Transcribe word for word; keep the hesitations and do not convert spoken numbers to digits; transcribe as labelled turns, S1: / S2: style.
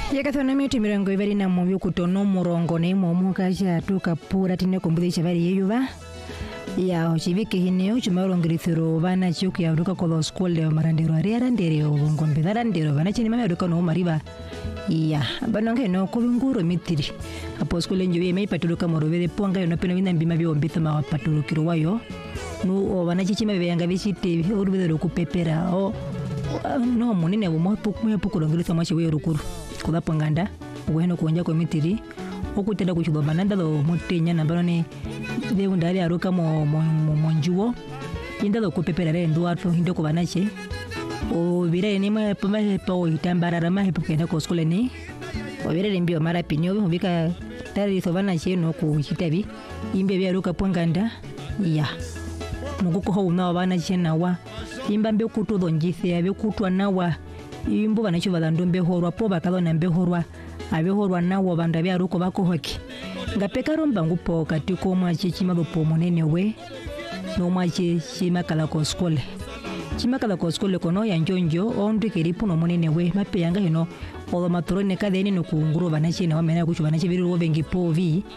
S1: Yakathona miti mirongo ibiri na mubyo kutono murongo ne momuka cha tukapura tine kumbudisha bali yeyuba ya chivike hineo chumarongirithiro bana chuku ya ruka kwa skole marandero ariara ndere ngombe darandero bana chini mama ruka no mariba ya banonge no kubunguro mitiri apo skole njiwe mai paturuka morobere ponga yo napena binda mbima byo mbitha ma paturukiro wayo no bana chichima beyanga bishite urubere kupepera o no munene bo mopuku mopukulongirisa machi we rukuru kudapanganda weno kuonja kwa mitiri okutenda kuchudoma ndalo mutenya nambano ne de undali aruka mo monjuo indalo kupepera re ndo ato hindo ko banache o vire ni ma pama po itambara ma hepo kenda ko skole ni o vire mbio mara pinyo bika tari so banache no ku chitabi imbe bya ruka panganda ya nuko ho na banache nawa imba mbe kutudo njise abe kutwa nawa imbo banacho badandombe horwa po bakalo mbe horwa abe horwa nawo banda bya ruko bakohoki ngapeka romba ngupo katiko mwachi chimabopo monene we no mwachi chimakala ko skole chimakala ko skole kono ya njonjo ondu keripu no monene we mape yanga hino olo matorone kadeni no kunguru banachi na wamena kuchu banachi biru bengi povi